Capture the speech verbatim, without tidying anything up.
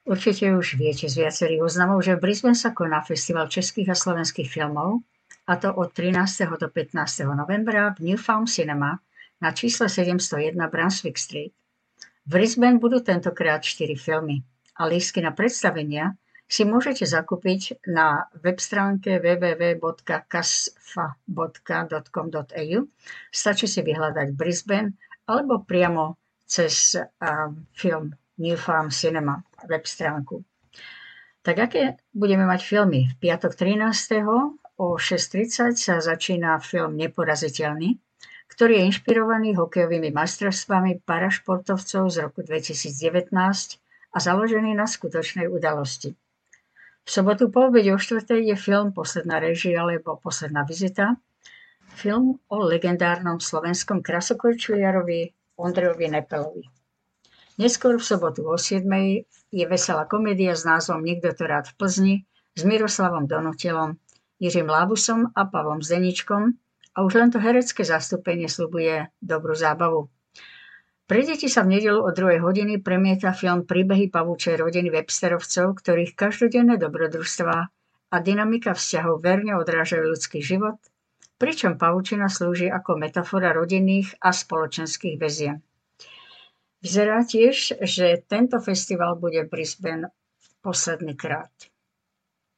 Určite už viete z viacerých oznamov, že v Brisbane sa koná festival českých a slovenských filmov, a to od trinásteho do pätnásteho novembra v New Farm Cinema na čísle sedemsto jeden Brunswick Street. V Brisbane budú tentokrát štyri filmy a lístky na predstavenia si môžete zakúpiť na web stránke w w w bodka kasfa bodka com bodka a u. Stačí si vyhľadať Brisbane alebo priamo cez uh, film New Farm Cinema web stránku. Tak aké budeme mať filmy? V piatok trinásteho o šesť tridsať sa začína film Neporaziteľný, ktorý je inšpirovaný hokejovými majstrovstvami parašportovcov z roku dvetisícdevätnásť a založený na skutočnej udalosti. V sobotu po obede o štvrtej je film Posledná réžia alebo Posledná vizita, film o legendárnom slovenskom krasokorčuliarovi Ondrejovi Nepelovi. Neskôr v sobotu o siedmej je veselá komédia s názvom Niekto to rád v Plzni s Miroslavom Donutilom, Jiřím Lábusom a Pavlom Zdeničkom a už len to herecké zastúpenie sľubuje dobrú zábavu. Pre deti sa v nedeľu o druhej hodiny premieta film Príbehy pavúčej rodiny Websterovcov, ktorých každodenné dobrodružstvá a dynamika vzťahov verne odrážajú ľudský život, pričom pavučina slúži ako metafora rodinných a spoločenských väzien. Vyzerá tiež, že tento festival bude v Brisbane posledný krát.